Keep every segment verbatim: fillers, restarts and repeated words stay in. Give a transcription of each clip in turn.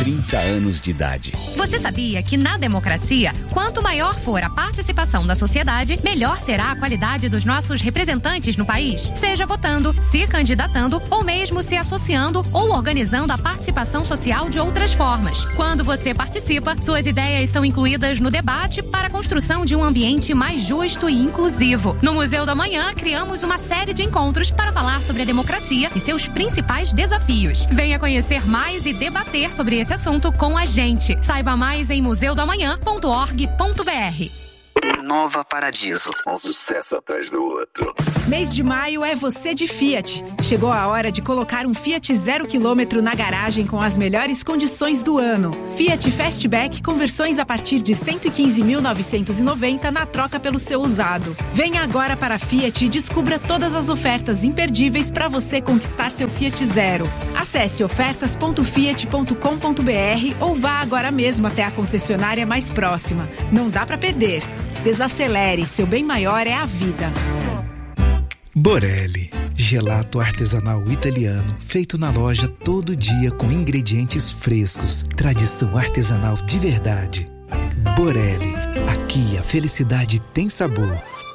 trinta anos de idade. Você sabia que na democracia, quanto maior for a participação da sociedade, melhor será a qualidade dos nossos representantes no país? Seja votando, se candidatando ou mesmo se associando ou organizando a participação social de outras formas. Quando você participa, suas ideias são incluídas no debate para a construção de um ambiente mais justo e inclusivo. No Museu da Manhã, criamos uma série de encontros para falar sobre a democracia e seus principais desafios. Venha conhecer mais e debater sobre esse assunto com a gente. Saiba mais em museu do amanhã ponto org ponto br. Nova Paradiso. Um sucesso atrás do outro. Mês de maio é você de Fiat. Chegou a hora de colocar um Fiat zero quilômetro na garagem com as melhores condições do ano. Fiat Fastback com versões a partir de cento e quinze mil novecentos e noventa na troca pelo seu usado. Venha agora para a Fiat e descubra todas as ofertas imperdíveis para você conquistar seu Fiat Zero. Acesse ofertas ponto fiat ponto com ponto br ou vá agora mesmo até a concessionária mais próxima. Não dá para perder. Desacelere, seu bem maior é a vida. Borelli, gelato artesanal italiano, feito na loja todo dia com ingredientes frescos, tradição artesanal de verdade. Borelli, aqui a felicidade tem sabor.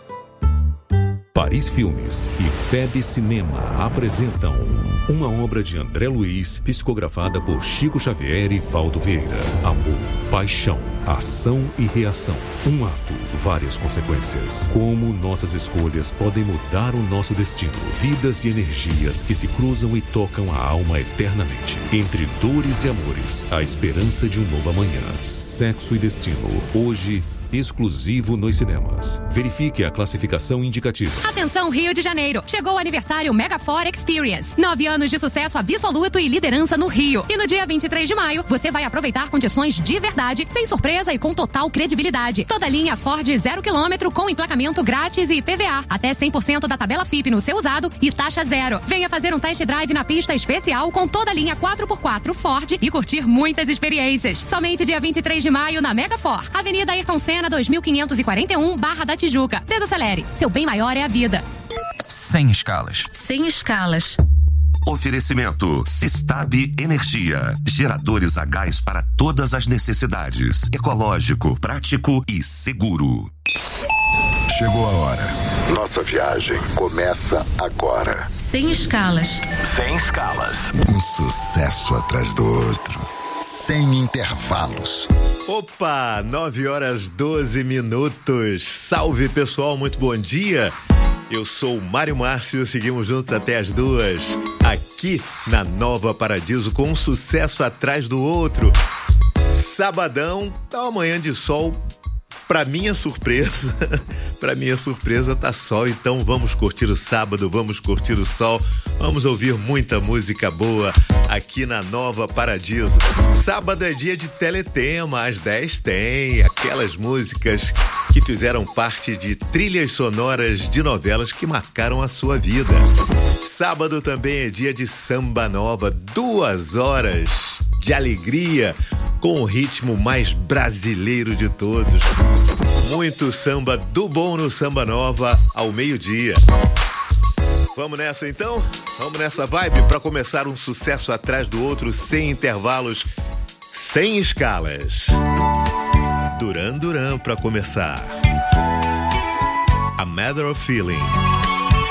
Paris Filmes e F E B Cinema apresentam uma obra de André Luiz, psicografada por Chico Xavier e Valdo Vieira. Amor, paixão, ação e reação. Um ato, várias consequências. Como nossas escolhas podem mudar o nosso destino. Vidas e energias que se cruzam e tocam a alma eternamente. Entre dores e amores, a esperança de um novo amanhã. Sexo e destino. Hoje, exclusivo nos cinemas. Verifique a classificação indicativa. Atenção, Rio de Janeiro! Chegou o aniversário Megafor Experience. Nove anos de sucesso absoluto e liderança no Rio. E no dia vinte e três de maio, você vai aproveitar condições de verdade, sem surpresa e com total credibilidade. Toda linha Ford zero quilômetro com emplacamento grátis e I P V A. Até cem por cento da tabela F I P no seu usado e taxa zero. Venha fazer um test drive na pista especial com toda a linha quatro por quatro Ford e curtir muitas experiências. Somente dia vinte e três de maio na Megafor. Avenida Ayrton Senna, dois mil quinhentos e quarenta e um, Barra da Tijuca. Desacelere. Seu bem maior é a vida. Sem escalas. Sem escalas. Oferecimento Sistab Energia. Geradores a gás para todas as necessidades. Ecológico, prático e seguro. Chegou a hora. Nossa viagem começa agora. Sem escalas. Sem escalas. Um sucesso atrás do outro. Sem intervalos. Opa, nove horas doze minutos. Salve, pessoal, muito bom dia. Eu sou o Mário Márcio, seguimos juntos até as duas. Aqui na Nova Paradiso com um sucesso atrás do outro. Sabadão, tá uma manhã de sol. Pra minha surpresa, pra minha surpresa tá sol, então vamos curtir o sábado, vamos curtir o sol, vamos ouvir muita música boa aqui na Nova Paradiso. Sábado é dia de Teletema, às dez tem aquelas músicas que fizeram parte de trilhas sonoras de novelas que marcaram a sua vida. Sábado também é dia de Samba Nova, duas horas de alegria, com o ritmo mais brasileiro de todos. Muito samba do bom no Samba Nova ao meio-dia. Vamos nessa então? Vamos nessa vibe para começar um sucesso atrás do outro, sem intervalos, sem escalas. Duran Duran para começar. A Matter of Feeling.